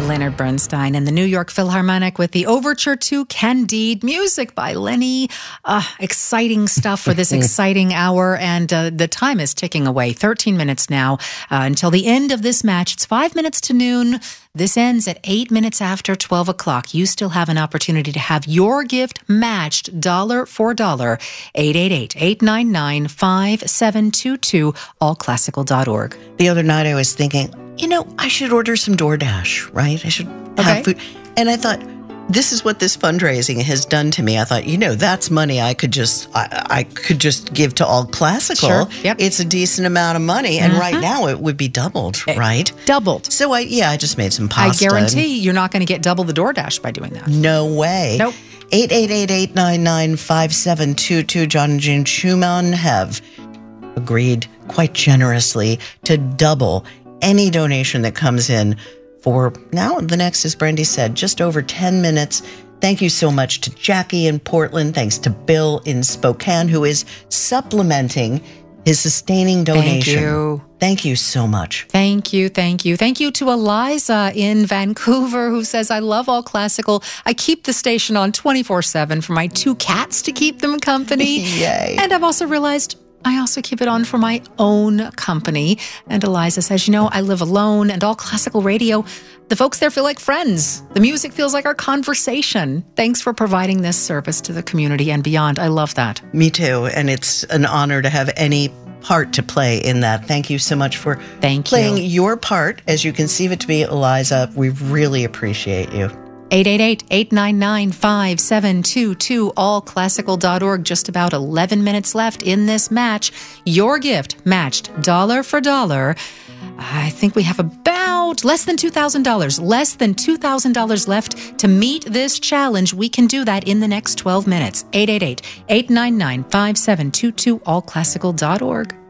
Leonard Bernstein and the New York Philharmonic with the Overture to Candide, music by Lenny. Exciting stuff for this exciting hour, and the time is ticking away. 13 minutes now until the end of this match. It's 5 minutes to noon. This ends at 8 minutes after 12 o'clock. You still have an opportunity to have your gift matched dollar for dollar. 888-899-5722, allclassical.org. The other night I was thinking, I should order some DoorDash, right? I should have food. And I thought, this is what this fundraising has done to me. I thought, that's money I could just give to All Classical. Sure. Yep. It's a decent amount of money. And right now it would be doubled, right? Doubled. So I just made some pasta. I guarantee you're not going to get double the DoorDash by doing that. No way. Nope. 888-899-5722. John and June Schumann have agreed quite generously to double any donation that comes in for now. The next, as Brandy said, just over 10 minutes. Thank you so much to Jackie in Portland. Thanks to Bill in Spokane, who is supplementing his sustaining donation. Thank you. Thank you so much. Thank you. Thank you. Thank you to Eliza in Vancouver, who says, I love All Classical. I keep the station on 24/7 for my 2 cats to keep them company. Yay. And I've also realized I also keep it on for my own company. And Eliza says, I live alone, and All Classical Radio, the folks there feel like friends. The music feels like our conversation. Thanks for providing this service to the community and beyond. I love that. Me too. And it's an honor to have any part to play in that. Thank you so much for playing your part as you conceive it to be, Eliza. We really appreciate you. 888-899-5722, allclassical.org. Just about 11 minutes left in this match. Your gift matched dollar for dollar. I think we have about less than $2,000. Less than $2,000 left to meet this challenge. We can do that in the next 12 minutes. 888-899-5722, allclassical.org.